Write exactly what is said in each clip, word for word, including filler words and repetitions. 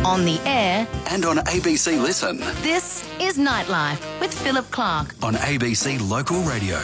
On the air and on A B C Listen. This is Nightlife with Philip Clark on A B C Local Radio.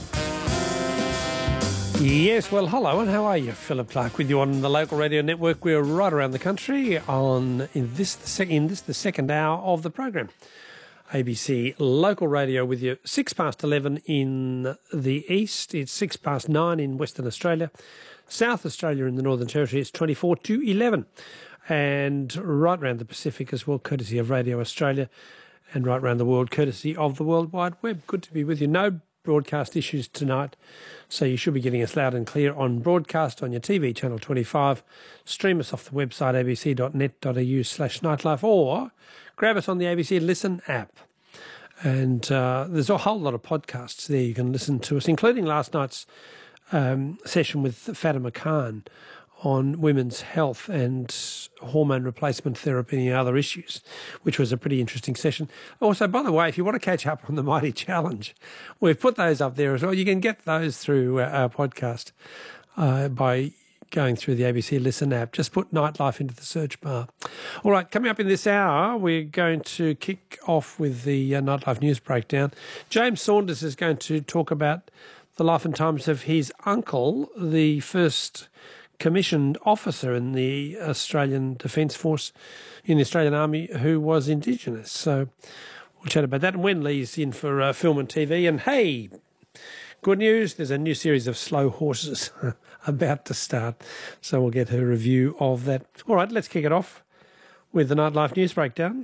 Yes, well, hello, and how are you? Philip Clark with you on the Local Radio Network. We're right around the country on in this the second in this the second hour of the program. A B C Local Radio with you, six past eleven in the east. It's six past nine in Western Australia. South Australia in the Northern Territory, it's twenty-four to eleven. And right around the Pacific as well, courtesy of Radio Australia, and right around the world, courtesy of the World Wide Web. Good to be with you. No broadcast issues tonight, so you should be getting us loud and clear on broadcast on your T V channel twenty-five. Stream us off the website a b c dot net dot a u slash nightlife, or grab us on the A B C Listen app. And uh, there's a whole lot of podcasts there you can listen to us, including last night's um, session with Fatima Khan on women's health and hormone replacement therapy and other issues, which was a pretty interesting session. Also, by the way, if you want to catch up on the Mighty Challenge, we've put those up there as well. You can get those through our podcast uh, by going through the A B C Listen app. Just put Nightlife into the search bar. All right, coming up in this hour, we're going to kick off with the uh, Nightlife News Breakdown. James Saunders is going to talk about the life and times of his uncle, the first commissioned officer in the Australian Defence Force, in the Australian Army, who was Indigenous. So we'll chat about that. And Wen Lee's in for uh, film and T V. And hey, good news, there's a new series of Slow Horses about to start. So we'll get her review of that. All right, let's kick it off with the Nightlife News Breakdown.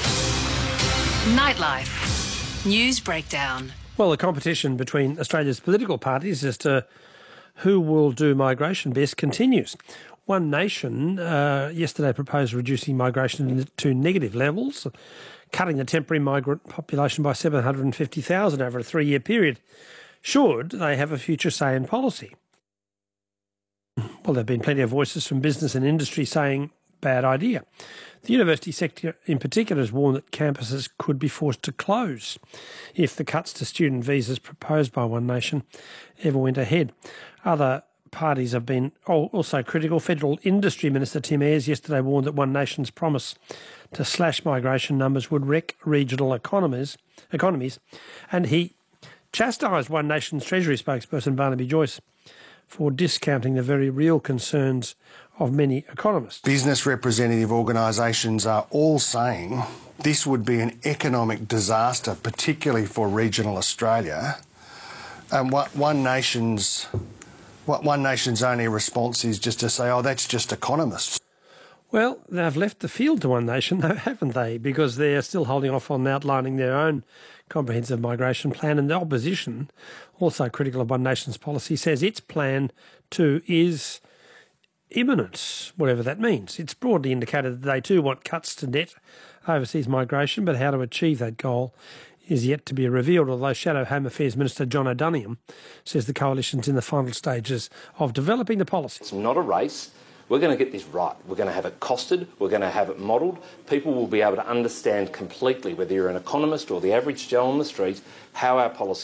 Nightlife News Breakdown. Well, the competition between Australia's political parties as to who will do migration best continues. One Nation uh, yesterday proposed reducing migration to negative levels, cutting the temporary migrant population by seven hundred fifty thousand over a three-year period, should they have a future say in policy. Well, there have been plenty of voices from business and industry saying bad idea. The university sector in particular has warned that campuses could be forced to close if the cuts to student visas proposed by One Nation ever went ahead. Other parties have been also critical. Federal Industry Minister Tim Ayres yesterday warned that One Nation's promise to slash migration numbers would wreck regional economies, economies, and he chastised One Nation's Treasury spokesperson Barnaby Joyce for discounting the very real concerns of many economists. Business representative organisations are all saying this would be an economic disaster, particularly for regional Australia. And what One Nation's what One Nation's only response is just to say, "Oh, that's just economists." Well, they've left the field to One Nation, though, haven't they? Because they're still holding off on outlining their own comprehensive migration plan, and the opposition, also critical of One Nation's policy, says its plan too is imminent, whatever that means. It's broadly indicated that they too want cuts to net overseas migration, but how to achieve that goal is yet to be revealed, although Shadow Home Affairs Minister John O'Donoghue says the coalition's in the final stages of developing the policy. It's not a race. We're going to get this right. We're going to have it costed. We're going to have it modelled. People will be able to understand completely, whether you're an economist or the average Joe on the street, how our policy